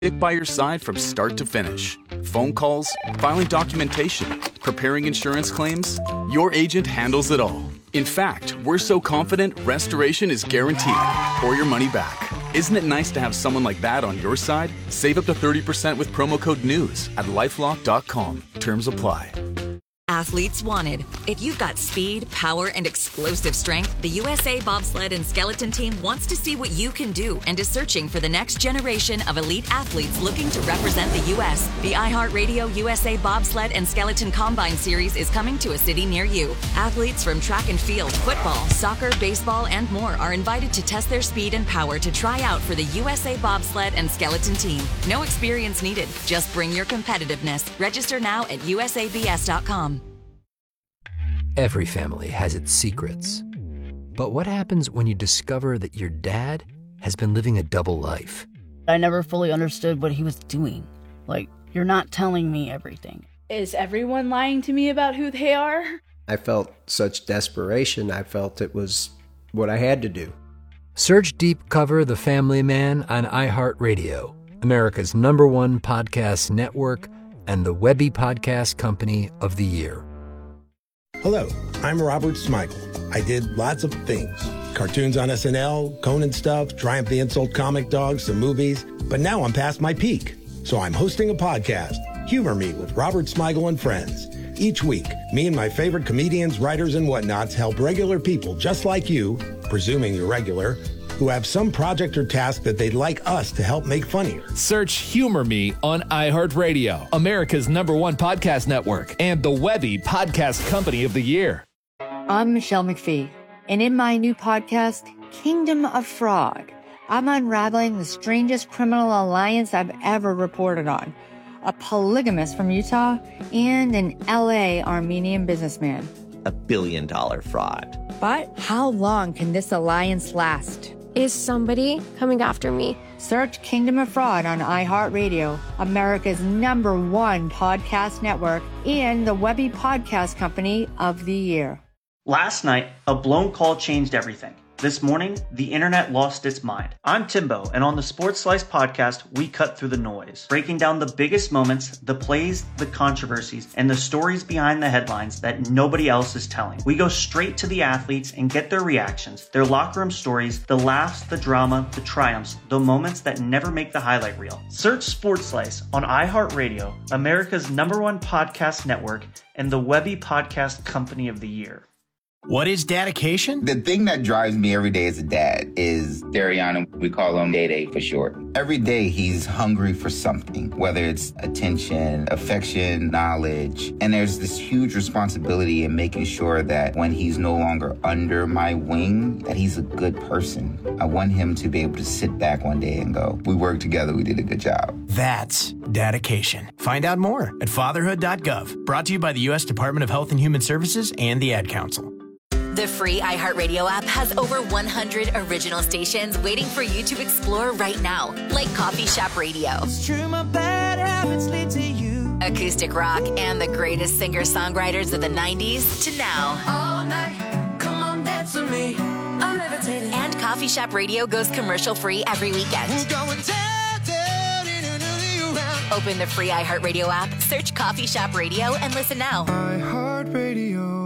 Stick by your side from start to finish. Phone calls, filing documentation, preparing insurance claims. Your agent handles it all. In fact, we're so confident restoration is guaranteed or your money back. Isn't it nice to have someone like that on your side? Save up to 30% with promo code NEWS at LifeLock.com. Terms apply. Athletes wanted. If you've got speed, power, and explosive strength, the USA Bobsled and Skeleton Team wants to see what you can do and is searching for the next generation of elite athletes looking to represent the U.S. The iHeartRadio USA Bobsled and Skeleton Combine Series is coming to a city near you. Athletes from track and field, football, soccer, baseball, and more are invited to test their speed and power to try out for the USA Bobsled and Skeleton Team. No experience needed. Just bring your competitiveness. Register now at usabs.com. Every family has its secrets. But what happens when you discover that your dad has been living a double life? I never fully understood what he was doing. Like, you're not telling me everything. Is everyone lying to me about who they are? I felt such desperation. I felt it was what I had to do. Search Deep Cover The Family Man on iHeartRadio, America's #1 podcast network, and the Webby Podcast Company of the Year. Hello, I'm Robert Smigel. I did lots of things. Cartoons on SNL, Conan stuff, Triumph the Insult Comic Dogs, some movies. But now I'm past my peak. So I'm hosting a podcast, Humor Me with Robert Smigel and Friends. Each week, me and my favorite comedians, writers, and whatnots help regular people just like you, presuming you're regular, who have some project or task that they'd like us to help make funnier. Search Humor Me on iHeartRadio, America's #1 podcast network, and the Webby Podcast Company of the Year. I'm Michelle McPhee, and in my new podcast, Kingdom of Fraud, I'm unraveling the strangest criminal alliance I've ever reported on. A polygamist from Utah and an LA Armenian businessman. $1 billion fraud. But how long can this alliance last? Is somebody coming after me? Search Kingdom of Fraud on iHeartRadio, America's #1 podcast network, and the Webby Podcast Company of the Year. Last night, a blown call changed everything. This morning, the internet lost its mind. I'm Timbo, and on the Sports Slice podcast, we cut through the noise, breaking down the biggest moments, the plays, the controversies, and the stories behind the headlines that nobody else is telling. We go straight to the athletes and get their reactions, their locker room stories, the laughs, the drama, the triumphs, the moments that never make the highlight reel. Search Sports Slice on iHeartRadio, America's #1 podcast network, and the Webby Podcast Company of the Year. What is dedication? The thing that drives me every day as a dad is Dariana. We call him Day Day for short. Every day he's hungry for something, whether it's attention, affection, knowledge. And there's this huge responsibility in making sure that when he's no longer under my wing, that he's a good person. I want him to be able to sit back one day and go, we worked together, we did a good job. That's dedication. Find out more at fatherhood.gov. Brought to you by the U.S. Department of Health and Human Services and the Ad Council. The free iHeartRadio app has over 100 original stations waiting for you to explore right now, like Coffee Shop Radio, It's true, my bad habits lead to you. acoustic rock, and the greatest singer-songwriters of the 90s to now. All night, come on, dance with me. I'm levitating. And Coffee Shop Radio goes commercial-free every weekend. We're going down, around. Open the free iHeartRadio app, search Coffee Shop Radio, and listen now. iHeartRadio.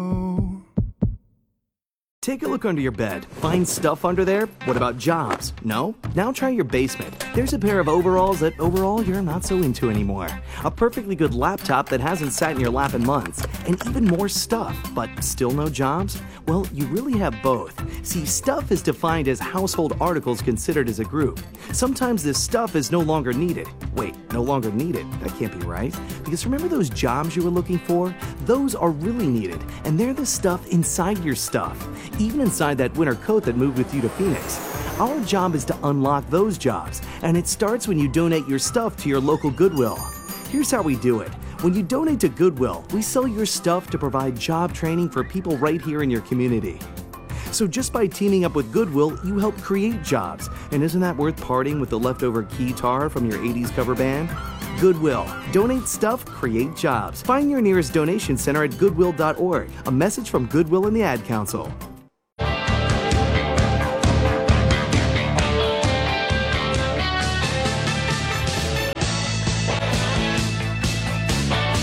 Take a look under your bed. Find stuff under there? What about jobs? No? Now try your basement. There's a pair of overalls that overall you're not so into anymore. A perfectly good laptop that hasn't sat in your lap in months. And even more stuff, but still no jobs? Well, you really have both. See, stuff is defined as household articles considered as a group. Sometimes this stuff is no longer needed. Wait, no longer needed? That can't be right. Because remember those jobs you were looking for? Those are really needed, and they're the stuff inside your stuff. Even inside that winter coat that moved with you to Phoenix. Our job is to unlock those jobs, and it starts when you donate your stuff to your local Goodwill. Here's how we do it. When you donate to Goodwill, we sell your stuff to provide job training for people right here in your community. So just by teaming up with Goodwill, you help create jobs. And isn't that worth parting with the leftover guitar from your 80s cover band? Goodwill. Donate stuff, create jobs. Find your nearest donation center at goodwill.org. A message from Goodwill and the Ad Council.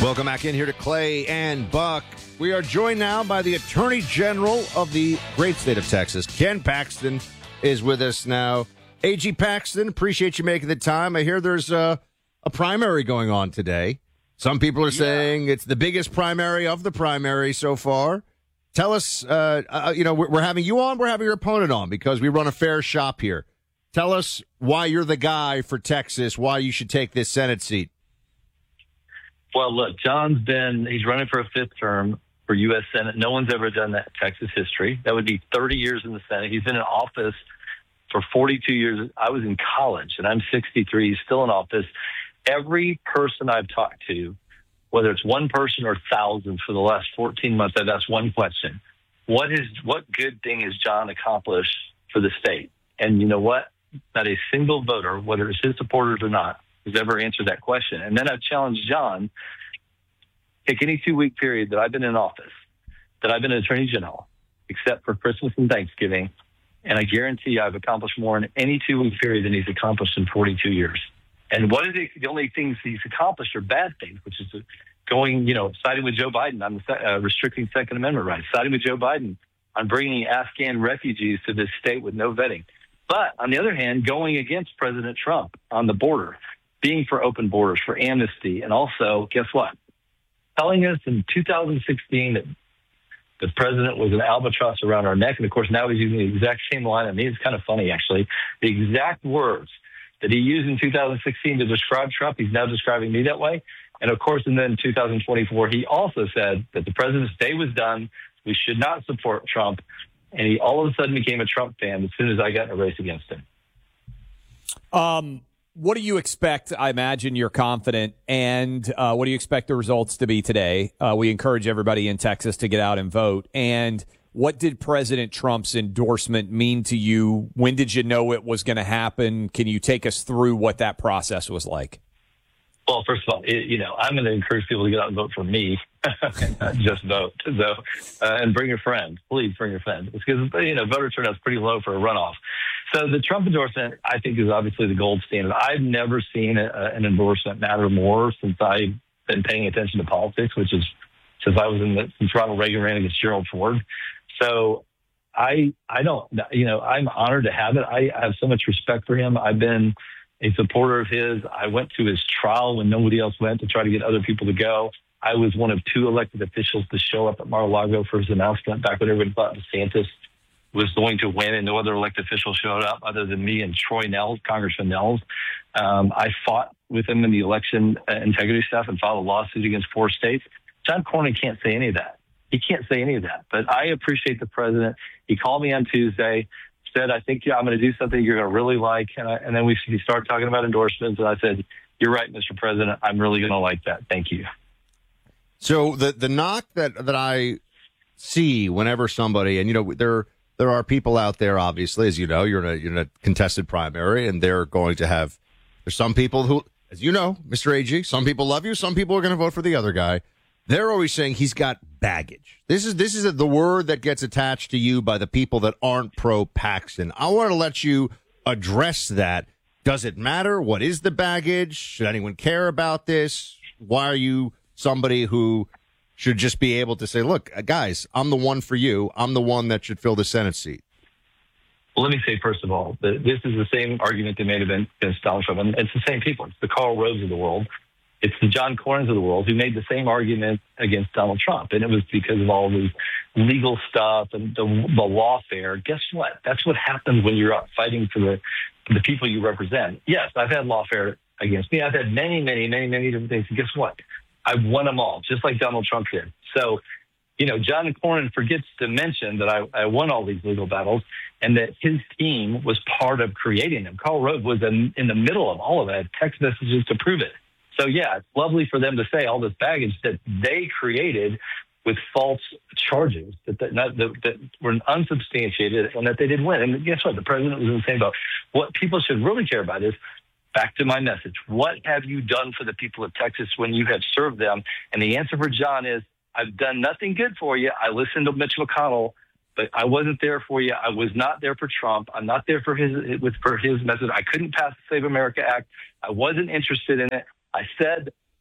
Welcome back in here to Clay and Buck. We are joined now by the Attorney General of the great state of Texas. Ken Paxton is with us now. A.G. Paxton, appreciate you making the time. I hear there's a primary going on today. Some people are saying it's the biggest primary of the primary so far. Tell us, we're having you on, we're having your opponent on because we run a fair shop here. Tell us why you're the guy for Texas, why you should take this Senate seat. Well, look, he's running for a fifth term for U.S. Senate. No one's ever done that in Texas history. That would be 30 years in the Senate. He's been in office for 42 years. I was in college, and I'm 63. He's still in office. Every person I've talked to, whether it's one person or thousands for the last 14 months, I've asked one question. What good thing has John accomplished for the state? And you know what? Not a single voter, whether it's his supporters or not, has ever answered that question. And then I've challenged John, pick any 2-week period that I've been in office, that I've been an attorney general, except for Christmas and Thanksgiving, and I guarantee I've accomplished more in any 2-week period than he's accomplished in 42 years. And what is the only things he's accomplished are bad things, which is siding with Joe Biden on restricting Second Amendment rights, siding with Joe Biden on bringing Afghan refugees to this state with no vetting. But on the other hand, going against President Trump on the border, being for open borders, for amnesty, and also, guess what? Telling us in 2016 that the president was an albatross around our neck. And, of course, now he's using the exact same line. I mean, it's kind of funny, actually. The exact words that he used in 2016 to describe Trump, he's now describing me that way. And, of course, and then in 2024, he also said that the president's day was done. We should not support Trump. And he all of a sudden became a Trump fan as soon as I got in a race against him. What do you expect? I imagine you're confident. And what do you expect the results to be today? We encourage everybody in Texas to get out and vote. And what did President Trump's endorsement mean to you? When did you know it was going to happen? Can you take us through what that process was like? Well, first of all, I'm going to encourage people to get out and vote for me, and not just vote. So, and bring your friend. Please bring your friend. It's because, voter turnout is pretty low for a runoff. So the Trump endorsement, I think, is obviously the gold standard. I've never seen an endorsement matter more since I've been paying attention to politics, which is since I was since Ronald Reagan ran against Gerald Ford. So I'm honored to have it. I have so much respect for him. I've been a supporter of his. I went to his trial when nobody else went to try to get other people to go. I was one of 2 elected officials to show up at Mar-a-Lago for his announcement back when everybody thought DeSantis was going to win and no other elected official showed up other than me and Troy Nehls, Congressman Nehls. I fought with him in the election integrity stuff and filed a lawsuit against 4 states. John Cornyn can't say any of that. He can't say any of that. But I appreciate the president. He called me on Tuesday, said, I think I'm going to do something you're going to really like. And then we started talking about endorsements. And I said, you're right, Mr. President. I'm really going to like that. Thank you. So the knock that I see whenever somebody, and, there are people out there, obviously, as you know, you're in a contested primary, and they're going to have, there's some people who, as you know, Mr. AG, some people love you, some people are going to vote for the other guy. They're always saying he's got baggage. This is the word that gets attached to you by the people that aren't pro-Paxton. I want to let you address that. Does it matter? What is the baggage? Should anyone care about this? Why are you somebody who should just be able to say, look, guys, I'm the one for you. I'm the one that should fill the Senate seat? Well, let me say, first of all, that this is the same argument they made against Donald Trump. And it's the same people. It's the Karl Roves of the world. It's the John Cornyns of the world who made the same argument against Donald Trump. And it was because of all the legal stuff and the lawfare. Guess what? That's what happens when you're out fighting for the people you represent. Yes, I've had lawfare against me. I've had many, many, many, many different things. And guess what? I've won them all, just like Donald Trump did. So, John Cornyn forgets to mention that I won all these legal battles and that his team was part of creating them. Karl Rove was in the middle of all of that, text messages to prove it. So, yeah, it's lovely for them to say all this baggage that they created with false charges that were unsubstantiated and that they did win. And guess what? The president was in the same boat. What people should really care about is, back to my message, what have you done for the people of Texas when you have served them? And the answer for John is, I've done nothing good for you. I listened to Mitch McConnell, but I wasn't there for you. I was not there for Trump. I'm not there for his message. I couldn't pass the Save America Act. I wasn't interested in it. I said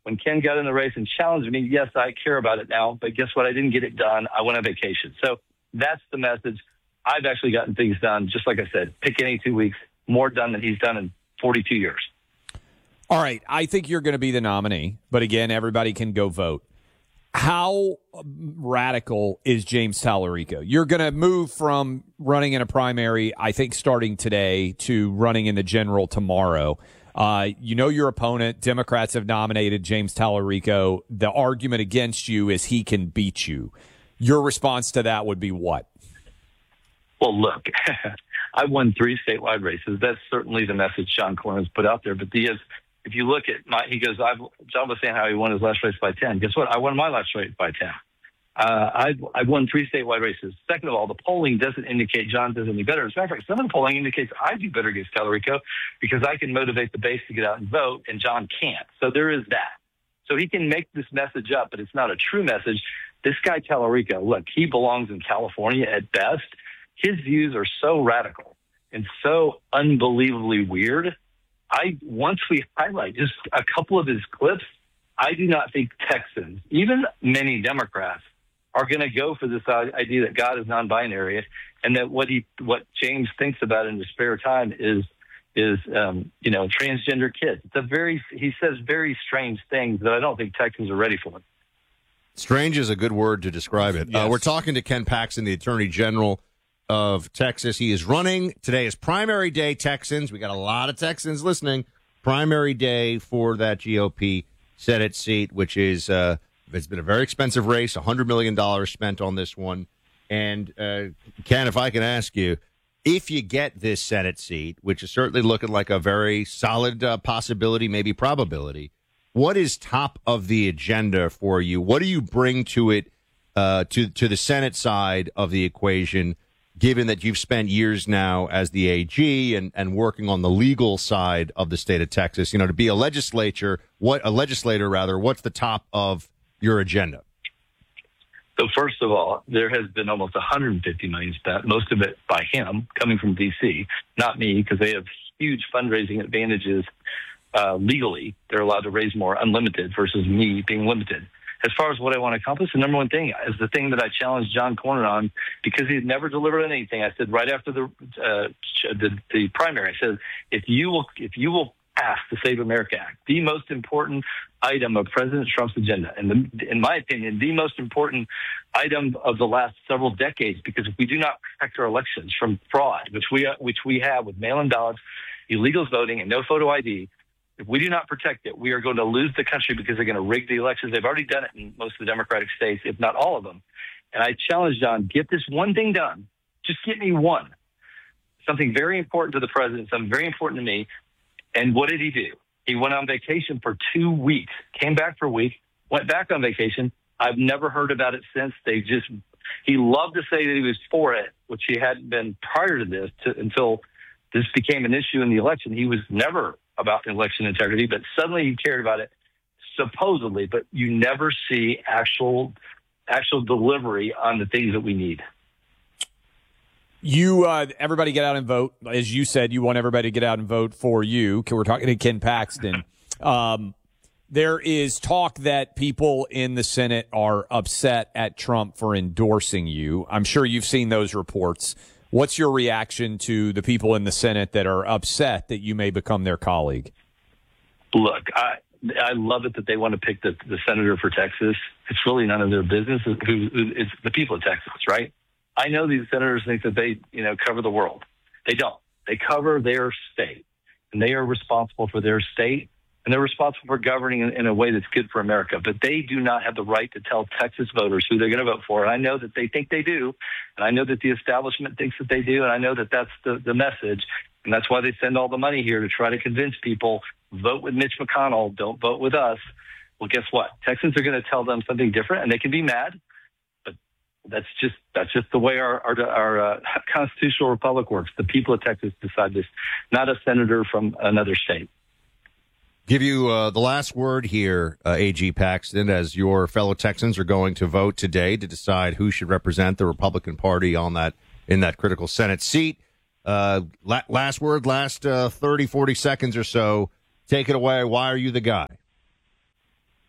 when Ken got in the race and challenged me, yes, I care about it now, but guess what? I didn't get it done. I went on vacation. So that's the message. I've actually gotten things done, just like I said, pick any 2 weeks, more done than he's done in 42 years. All right. I think you're going to be the nominee, but again, everybody can go vote. How radical is James Tallarico? You're going to move from running in a primary, I think, starting today to running in the general tomorrow. You know your opponent. Democrats have nominated James Tallarico. The argument against you is he can beat you. Your response to that would be what? Well, look, I won 3 statewide races. That's certainly the message John Cornyn has put out there. But if you look at he goes, John was saying how he won his last race by 10. Guess what? I won my last race by 10. I won 3 statewide races. Second of all, the polling doesn't indicate John does any better. As a matter of fact, some of the polling indicates I do better against Tallarico because I can motivate the base to get out and vote, and John can't. So there is that. So he can make this message up, but it's not a true message. This guy Tallarico, look, he belongs in California at best. His views are so radical and so unbelievably weird. Once we highlight just a couple of his clips, I do not think Texans, even many Democrats, are going to go for this idea that God is non-binary and that what James thinks about in his spare time is transgender kids. He says very strange things that I don't think Texans are ready for. Strange is a good word to describe it. Yes. We're talking to Ken Paxton, the Attorney General of Texas. He is running. Today is primary day, Texans. We got a lot of Texans listening. Primary day for that GOP Senate seat, which is it's been a very expensive race, $100 million spent on this one. And, Ken, if I can ask you, if you get this Senate seat, which is certainly looking like a very solid possibility, maybe probability, what is top of the agenda for you? What do you bring to it, to the Senate side of the equation, given that you've spent years now as the AG and working on the legal side of the state of Texas? You know, to be a legislator, what's the top of your agenda? So first of all, there has been almost $150 million spent, most of it by him, coming from D.C., not me, because they have huge fundraising advantages legally. They're allowed to raise more unlimited versus me being limited. As far as what I want to accomplish, the number one thing is the thing that I challenged John Cornyn on because he's never delivered on anything. I said right after the primary, I said, if you will pass the Save America Act, the most important item of President Trump's agenda, and in my opinion, the most important item of the last several decades, because if we do not protect our elections from fraud, which we have with mail-in ballots, illegals voting, and no photo ID, if we do not protect it, we are going to lose the country because they're going to rig the elections. They've already done it in most of the Democratic states, if not all of them. And I challenge John, get this one thing done. Just get me one. Something very important to the president, something very important to me. And what did he do? He went on vacation for 2 weeks, came back for a week, went back on vacation. I've never heard about it since. He loved to say that he was for it, which he hadn't been prior to this, until this became an issue in the election. He was never about election integrity, but suddenly he cared about it, supposedly, but you never see actual delivery on the things that we need. Everybody get out and vote. As you said, you want everybody to get out and vote for you. We're talking to Ken Paxton. There is talk that people in the Senate are upset at Trump for endorsing you. I'm sure you've seen those reports. What's your reaction to the people in the Senate that are upset that you may become their colleague? Look, I love it that they want to pick the senator for Texas. It's really none of their business. It's the people of Texas, right? I know these senators think that they, cover the world. They don't. They cover their state, and they are responsible for their state, and they're responsible for governing in a way that's good for America. But they do not have the right to tell Texas voters who they're going to vote for. And I know that they think they do, and I know that the establishment thinks that they do, and I know that that's the message. And that's why they send all the money here to try to convince people, vote with Mitch McConnell, don't vote with us. Well, guess what? Texans are going to tell them something different, and they can be mad. But that's just the way our constitutional republic works. The people of Texas decide this, not a senator from another state. Give you the last word here, A.G. Paxton, as your fellow Texans are going to vote today to decide who should represent the Republican Party in that critical Senate seat. Last word, last 30, 40 seconds or so. Take it away. Why are you the guy?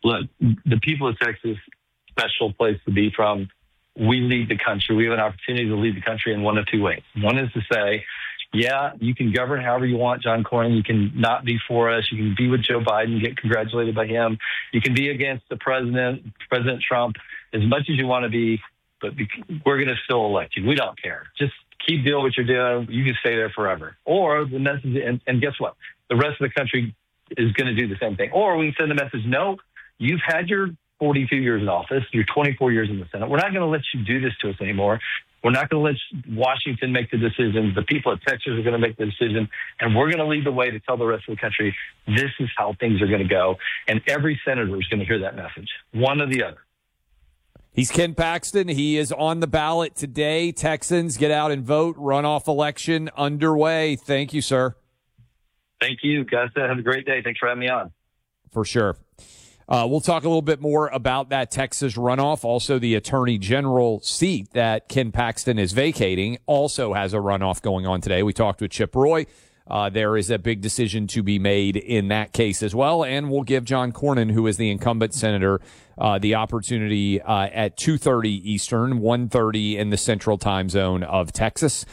look, the people of Texas, special place to be from. We lead the country. We have an opportunity to lead the country in one of two ways. One is to say, yeah, you can govern however you want, John Cornyn. You can not be for us. You can be with Joe Biden, get congratulated by him. You can be against the president, President Trump, as much as you want to be, but we're going to still elect you. We don't care. Just keep doing what you're doing. You can stay there forever. Or the message, and guess what? The rest of the country is going to do the same thing. Or we can send the message, no, you've had your 42 years in office. You're 24 years in the Senate. We're not going to let you do this to us anymore. We're not going to let Washington make the decisions. The people of Texas are going to make the decision, and we're going to lead the way to tell the rest of the country this is how things are going to go. And every senator is going to hear that message, one or the other. He's Ken Paxton. He is on the ballot today. Texans, get out and vote. Runoff election underway. Thank you, sir. Thank you, guys. Have a great day. Thanks for having me on. For sure. We'll talk a little bit more about that Texas runoff. Also, the Attorney General seat that Ken Paxton is vacating also has a runoff going on today. We talked with Chip Roy. There is a big decision to be made in that case as well. And we'll give John Cornyn, who is the incumbent senator, the opportunity at 2:30 Eastern, 1:30 in the Central Time Zone of Texas,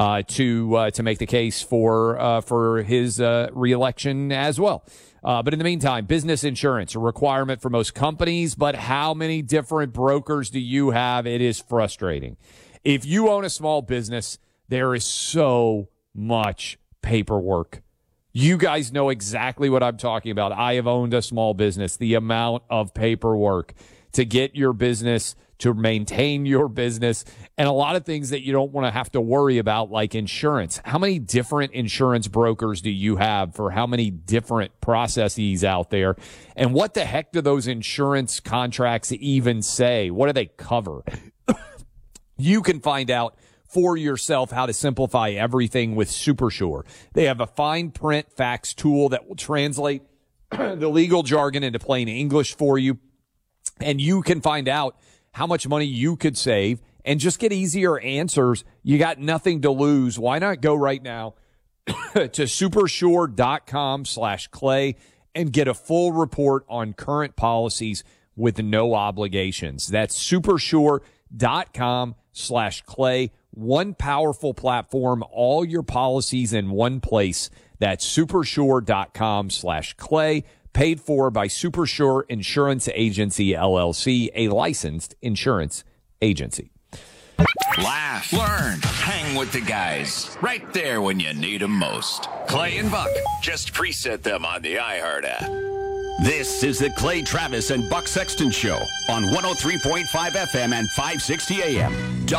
to make the case for his reelection as well. But in the meantime, business insurance, a requirement for most companies, but how many different brokers do you have? It is frustrating. If you own a small business, there is so much paperwork. You guys know exactly what I'm talking about. I have owned a small business. The amount of paperwork to get your business, to maintain your business, and a lot of things that you don't want to have to worry about, like insurance. How many different insurance brokers do you have for how many different processes out there? And what the heck do those insurance contracts even say? What do they cover? You can find out for yourself how to simplify everything with SuperSure. They have a fine print fax tool that will translate the legal jargon into plain English for you. And you can find out how much money you could save and just get easier answers. You got nothing to lose. Why not go right now to supersure.com/Clay and get a full report on current policies with no obligations. That's supersure.com/Clay. One powerful platform, all your policies in one place. That's supersure.com/Clay. Paid for by SuperSure Insurance Agency, LLC, a licensed insurance agency. Laugh, learn, hang with the guys. Right there when you need them most. Clay and Buck. Just preset them on the iHeart app. This is the Clay Travis and Buck Sexton Show on 103.5 FM and 560 AM.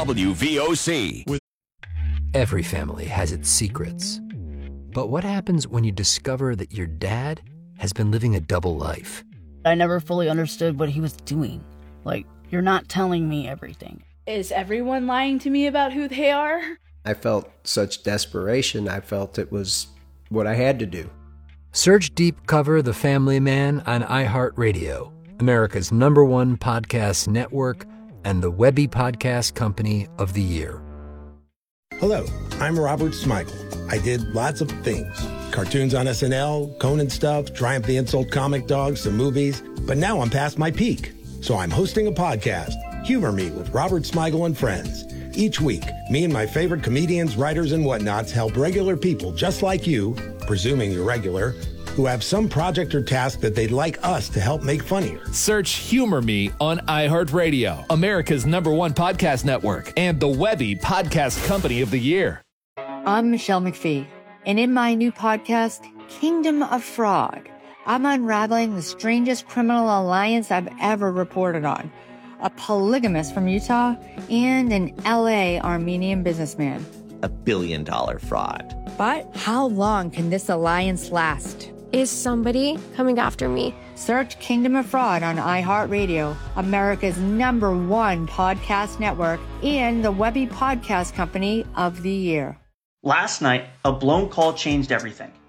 WVOC. Every family has its secrets. But what happens when you discover that your dad has been living a double life? I never fully understood what he was doing. Like, you're not telling me everything. Is everyone lying to me about who they are? I felt such desperation. I felt it was what I had to do. Search Deep Cover The Family Man on iHeartRadio, America's #1 podcast network and the Webby Podcast Company of the Year. Hello, I'm Robert Smigel. I did lots of things. Cartoons on SNL, Conan stuff, Triumph the Insult Comic Dog, some movies. But now I'm past my peak. So I'm hosting a podcast, Humor Me with Robert Smigel and Friends. Each week, me and my favorite comedians, writers, and whatnots help regular people just like you, presuming you're regular, who have some project or task that they'd like us to help make funnier. Search Humor Me on iHeartRadio, America's #1 podcast network, and the Webby Podcast Company of the Year. I'm Michelle McPhee, and in my new podcast, Kingdom of Frog, I'm unraveling the strangest criminal alliance I've ever reported on. A polygamist from Utah and an LA Armenian businessman. $1 billion fraud. But how long can this alliance last? Is somebody coming after me? Search Kingdom of Fraud on iHeartRadio, America's #1 podcast network, and the Webby Podcast Company of the Year. Last night, a blown call changed everything.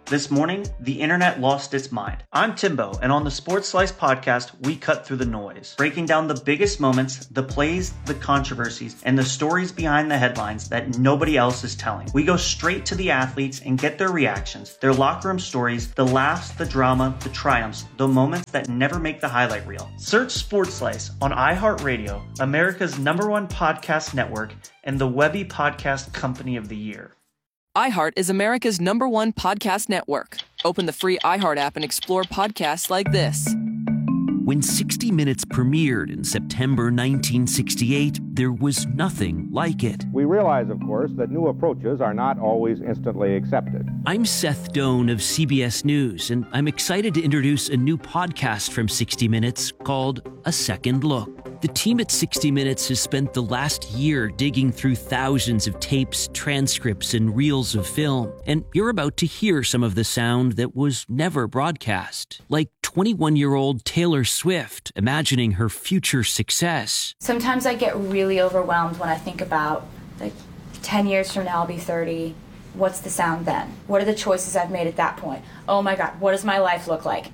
This morning, the internet lost its mind. I'm Timbo, and on the Sports Slice podcast, we cut through the noise, breaking down the biggest moments, the plays, the controversies, and the stories behind the headlines that nobody else is telling. We go straight to the athletes and get their reactions, their locker room stories, the laughs, the drama, the triumphs, the moments that never make the highlight reel. Search Sports Slice on iHeartRadio, America's #1 podcast network, and the Webby Podcast Company of the Year. iHeart is America's #1 podcast network. Open the free iHeart app and explore podcasts like this. When 60 Minutes premiered in September 1968, there was nothing like it. We realize, of course, that new approaches are not always instantly accepted. I'm Seth Doan of CBS News, and I'm excited to introduce a new podcast from 60 Minutes called A Second Look. The team at 60 Minutes has spent the last year digging through thousands of tapes, transcripts, and reels of film, and you're about to hear some of the sound that was never broadcast, like 21-year-old Taylor Swift imagining her future success. Sometimes I get really overwhelmed when I think about, 10 years from now I'll be 30. What's the sound then? What are the choices I've made at that point? Oh my God, what does my life look like?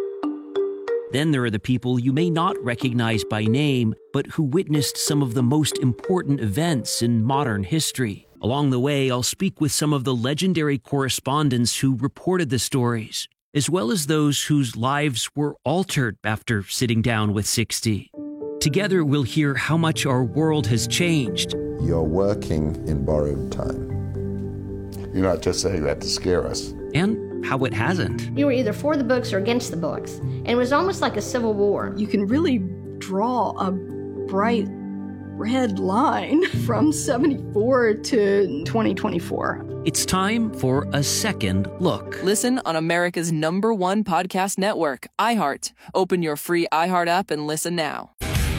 Then there are the people you may not recognize by name, but who witnessed some of the most important events in modern history. Along the way, I'll speak with some of the legendary correspondents who reported the stories, as well as those whose lives were altered after sitting down with 60. Together, we'll hear how much our world has changed. You're working in borrowed time. You're not just saying that to scare us. And how it hasn't. You were either for the books or against the books, and it was almost like a civil war. You can really draw a bright red line from 74 to 2024. It's time for A Second Look. Listen on America's #1 podcast network, iHeart. Open your free iHeart app and listen now.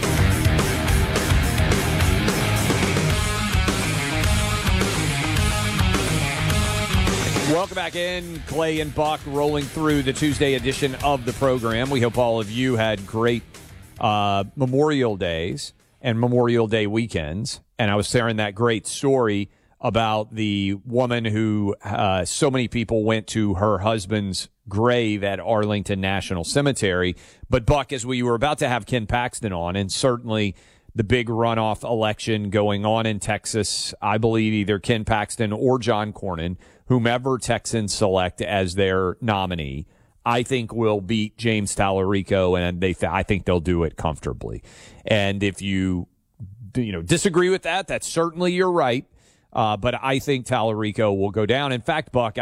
Welcome back in. Clay and Buck rolling through the Tuesday edition of the program. We hope all of you had great Memorial Days and Memorial Day weekends. And I was sharing that great story about the woman who so many people went to her husband's grave at Arlington National Cemetery. But, Buck, as we were about to have Ken Paxton on, and certainly the big runoff election going on in Texas, I believe either Ken Paxton or John Cornyn, whomever Texans select as their nominee, I think will beat James Tallarico, and I think they'll do it comfortably. And if you disagree with that, that's certainly your right. But I think Tallarico will go down. In fact, Buck,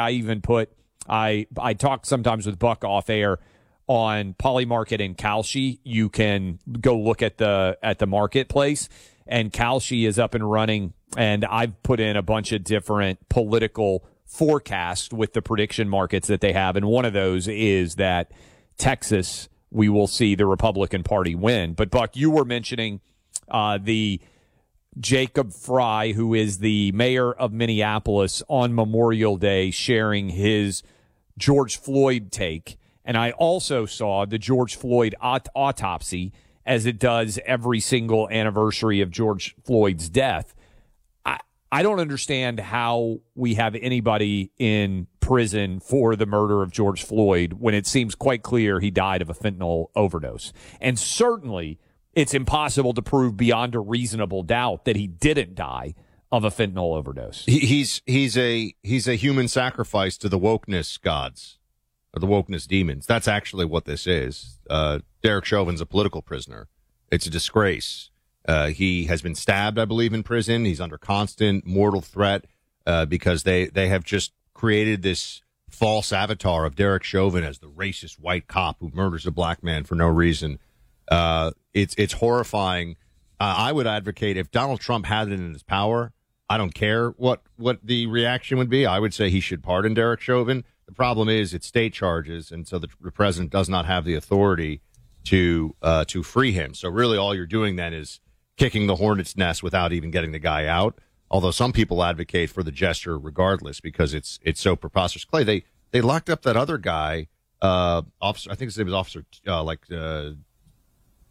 I talk sometimes with Buck off air on Polymarket and Kalshi. You can go look at the marketplace, and Kalshi is up and running. And I've put in a bunch of different political forecasts with the prediction markets that they have. And one of those is that Texas, we will see the Republican Party win. But Buck, you were mentioning the Jacob Fry, who is the mayor of Minneapolis, on Memorial Day sharing his George Floyd take. And I also saw the George Floyd autopsy, as it does every single anniversary of George Floyd's death. I don't understand how we have anybody in prison for the murder of George Floyd when it seems quite clear he died of a fentanyl overdose. And certainly it's impossible to prove beyond a reasonable doubt that he didn't die of a fentanyl overdose. He's a human sacrifice to the wokeness gods, or the wokeness demons. That's actually what this is. Derek Chauvin's a political prisoner. It's a disgrace. He has been stabbed, I believe, in prison. He's under constant mortal threat because they have just created this false avatar of Derek Chauvin as the racist white cop who murders a black man for no reason. It's horrifying. I would advocate, if Donald Trump had it in his power, I don't care what the reaction would be. I would say he should pardon Derek Chauvin. The problem is it's state charges, and so the president does not have the authority to free him. So really all you're doing then is kicking the hornet's nest without even getting the guy out. Although some people advocate for the gesture regardless because it's so preposterous. Clay, they locked up that other guy, officer. I think his name was Officer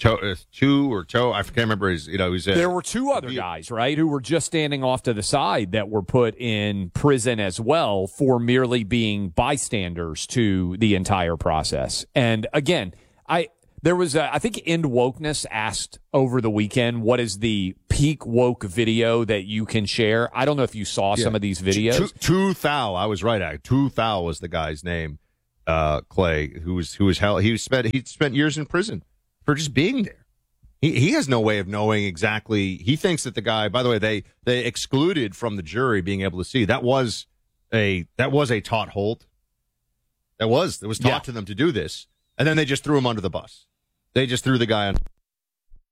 I can't remember his, there were two other guys, right, who were just standing off to the side that were put in prison as well for merely being bystanders to the entire process. And again, there was, I think End Wokeness asked over the weekend, what is the peak woke video that you can share? I don't know if you saw some of these videos. Tu Thao, I was right. Tu Thao was the guy's name, Clay, who was held. He spent years in prison for just being there. He has no way of knowing exactly. He thinks that the guy, by the way, they excluded from the jury being able to see. That was a taught hold. It was taught to them to do this. And then they just threw him under the bus. They just threw the guy